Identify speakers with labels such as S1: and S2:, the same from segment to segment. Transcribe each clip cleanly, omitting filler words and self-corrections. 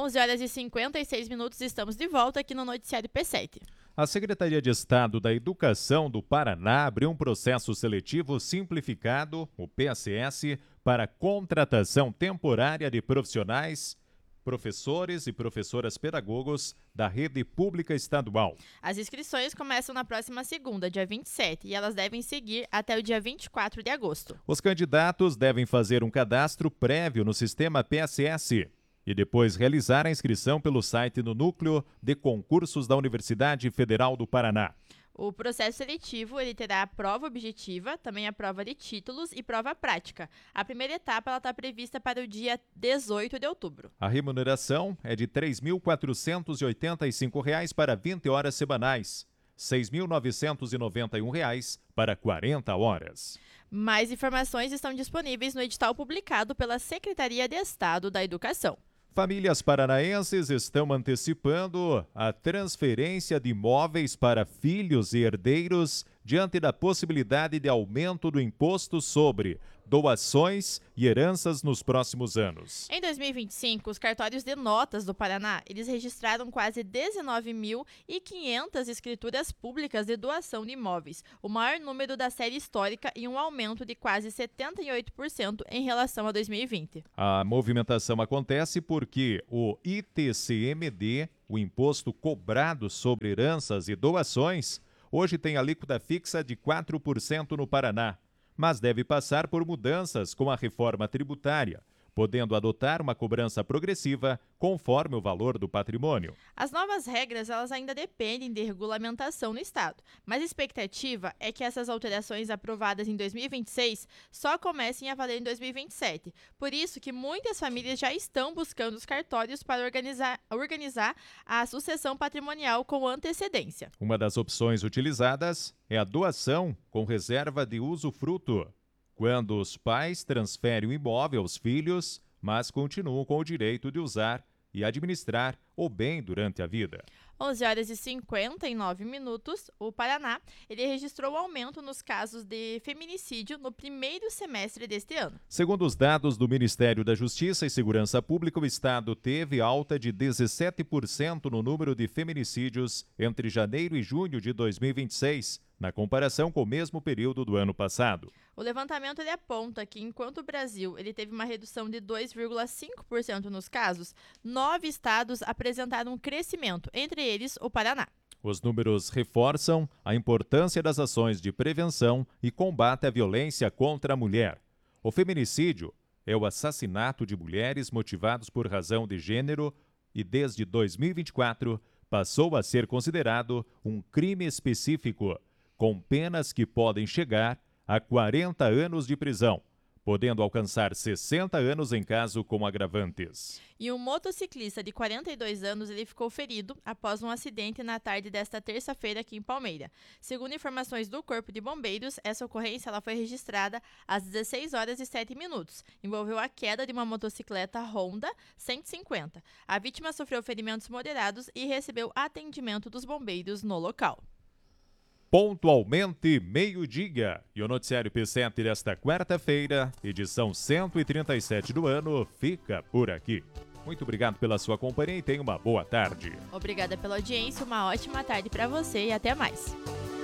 S1: 11 horas e 56 minutos, estamos de volta aqui no Noticiário P7.
S2: A Secretaria de Estado da Educação do Paraná abriu um processo seletivo simplificado, o PSS, para contratação temporária de professores e professoras pedagogos da rede pública estadual.
S1: As inscrições começam na próxima segunda, dia 27, e elas devem seguir até o dia 24 de agosto.
S2: Os candidatos devem fazer um cadastro prévio no sistema PSS e depois realizar a inscrição pelo site no Núcleo de Concursos da Universidade Federal do Paraná.
S1: O processo seletivo ele terá a prova objetiva, também a prova de títulos e prova prática. A primeira etapa está prevista para o dia 18 de outubro.
S2: A remuneração é de R$ 3.485 para 20 horas semanais, R$ 6.991 para 40 horas.
S1: Mais informações estão disponíveis no edital publicado pela Secretaria de Estado da Educação.
S2: Famílias paranaenses estão antecipando a transferência de imóveis para filhos e herdeiros diante da possibilidade de aumento do imposto sobre doações e heranças nos próximos anos.
S1: Em 2025, os cartórios de notas do Paraná, eles registraram quase 19.500 escrituras públicas de doação de imóveis, o maior número da série histórica e um aumento de quase 78% em relação a 2020.
S2: A movimentação acontece porque o ITCMD, o imposto cobrado sobre heranças e doações, hoje tem alíquota fixa de 4% no Paraná, mas deve passar por mudanças com a reforma tributária, podendo adotar uma cobrança progressiva conforme o valor do patrimônio.
S1: As novas regras elas ainda dependem de regulamentação no Estado, mas a expectativa é que essas alterações aprovadas em 2026 só comecem a valer em 2027. Por isso que muitas famílias já estão buscando os cartórios para organizar a sucessão patrimonial com antecedência.
S2: Uma das opções utilizadas é a doação com reserva de usufruto, quando os pais transferem o imóvel aos filhos, mas continuam com o direito de usar e administrar o bem durante a vida.
S1: 11 horas e 59 minutos, o Paraná ele registrou aumento nos casos de feminicídio no primeiro semestre deste ano.
S2: Segundo os dados do Ministério da Justiça e Segurança Pública, o Estado teve alta de 17% no número de feminicídios entre janeiro e junho de 2026, na comparação com o mesmo período do ano passado.
S1: O levantamento ele aponta que, enquanto o Brasil ele teve uma redução de 2,5% nos casos, 9 estados apresentaram um crescimento, entre eles o Paraná.
S2: Os números reforçam a importância das ações de prevenção e combate à violência contra a mulher. O feminicídio é o assassinato de mulheres motivados por razão de gênero e, desde 2024, passou a ser considerado um crime específico, com penas que podem chegar a 40 anos de prisão, podendo alcançar 60 anos em caso com agravantes.
S1: E um motociclista de 42 anos ele ficou ferido após um acidente na tarde desta terça-feira aqui em Palmeira. Segundo informações do Corpo de Bombeiros, essa ocorrência ela foi registrada às 16 horas e 7 minutos. Envolveu a queda de uma motocicleta Honda 150. A vítima sofreu ferimentos moderados e recebeu atendimento dos bombeiros no local.
S2: Pontualmente meio-dia. E o Noticiário P7 desta quarta-feira, edição 137 do ano, fica por aqui. Muito obrigado pela sua companhia e tenha uma boa tarde.
S1: Obrigada pela audiência, uma ótima tarde para você e até mais.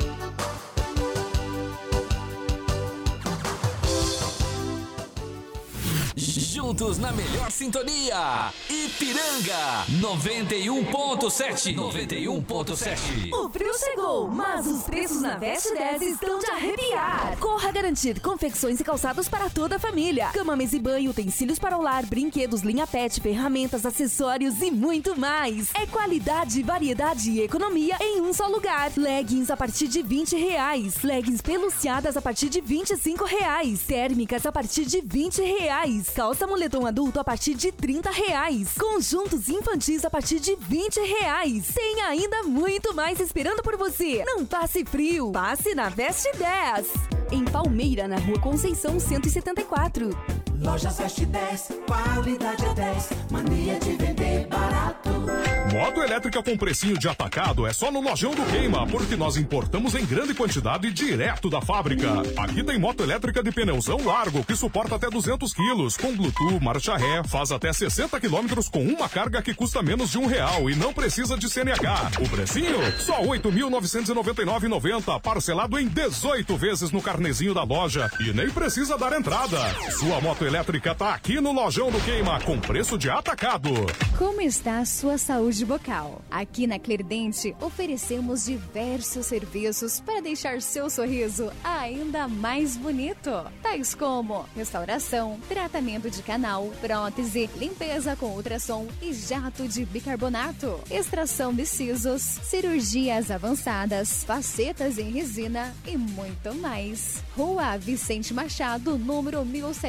S3: Juntos na melhor sintonia, Ipiranga 91.7. 91.7.
S4: O frio chegou, mas os preços na Veste 10 estão de arrepiar. Corra garantir confecções e calçados para toda a família. Cama, mesa e banho, utensílios para o lar, brinquedos, linha pet, ferramentas, acessórios e muito mais. É qualidade, variedade e economia em um só lugar. Leggings a partir de R$20. Leggings peluciadas a partir de R$25. Térmicas a partir de R$20. Calça moletom adulto a partir de R$30. Conjuntos infantis a partir de R$20. Tem ainda muito mais esperando por você. Não passe frio, passe na Veste 10. Em Palmeira, na Rua Conceição 174.
S5: Lojas Veste 10, qualidade é 10, mania de vender barato. Moto elétrica com precinho de atacado é só no Lojão do Queima, porque nós importamos em grande quantidade direto da fábrica. Aqui tem moto elétrica de pneuzão largo, que suporta até 200 quilos, com Bluetooth, marcha ré, faz até 60 quilômetros com uma carga que custa menos de R$1 e não precisa de CNH. O precinho? Só R$ 8.999,90, parcelado em 18 vezes no carnezinho da loja e nem precisa dar entrada. Sua moto elétrica tá aqui no Lojão do Queima, com preço de atacado.
S6: Como está a sua saúde bucal? Aqui na Clerdente oferecemos diversos serviços para deixar seu sorriso ainda mais bonito. Tais como restauração, tratamento de canal, prótese, limpeza com ultrassom e jato de bicarbonato, extração de sisos, cirurgias avançadas, facetas em resina e muito mais. Rua Vicente Machado, número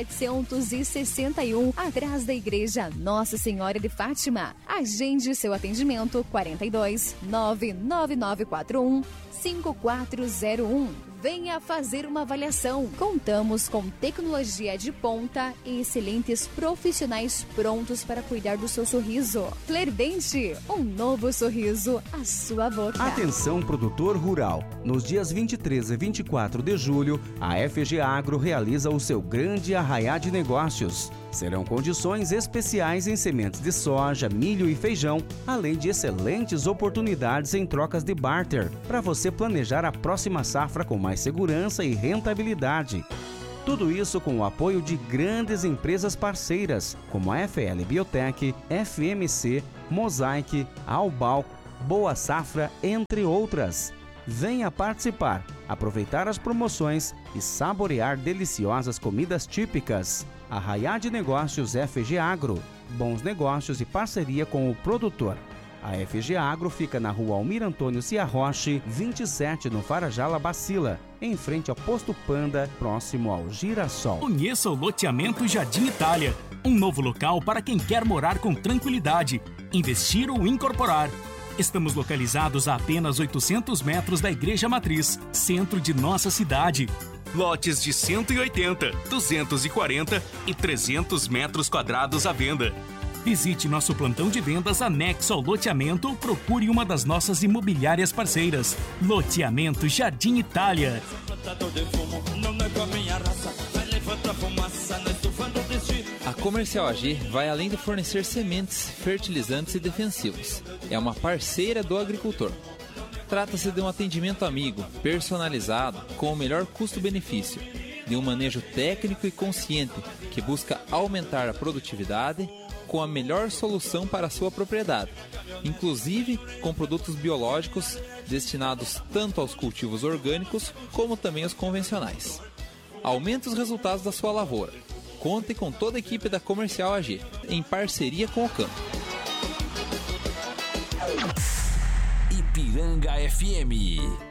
S6: 1761, atrás da Igreja Nossa Senhora de Fátima. Agende seu atendimento 42 99941 5401. Venha fazer uma avaliação. Contamos com tecnologia de ponta e excelentes profissionais prontos para cuidar do seu sorriso. Clerdente, um novo sorriso à sua boca.
S7: Atenção, produtor rural. Nos dias 23 e 24 de julho, a FG Agro realiza o seu grande arraiá de negócios. Serão condições especiais em sementes de soja, milho e feijão, além de excelentes oportunidades em trocas de barter, para você planejar a próxima safra com mais segurança e rentabilidade. Tudo isso com o apoio de grandes empresas parceiras, como a FL Biotech, FMC, Mosaic, Albal, Boa Safra, entre outras. Venha participar, aproveitar as promoções e saborear deliciosas comidas típicas. Arraiá de Negócios FG Agro. Bons negócios e parceria com o produtor. A FG Agro fica na rua Almir Antônio Ciarroche, 27, no Farajala Bacila, em frente ao Posto Panda, próximo ao Girassol.
S8: Conheça o loteamento Jardim Itália, um novo local para quem quer morar com tranquilidade, investir ou incorporar. Estamos localizados a apenas 800 metros da Igreja Matriz, centro de nossa cidade. Lotes de 180, 240 e 300 metros quadrados à venda. Visite nosso plantão de vendas anexo ao loteamento ou procure uma das nossas imobiliárias parceiras. Loteamento Jardim Itália.
S9: A Comercial AG vai além de fornecer sementes, fertilizantes e defensivos. É uma parceira do agricultor. Trata-se de um atendimento amigo, personalizado, com o melhor custo-benefício, de um manejo técnico e consciente que busca aumentar a produtividade com a melhor solução para a sua propriedade, inclusive com produtos biológicos destinados tanto aos cultivos orgânicos como também aos convencionais. Aumente os resultados da sua lavoura. Conte com toda a equipe da Comercial AG, em parceria com o campo.
S3: Ipiranga FM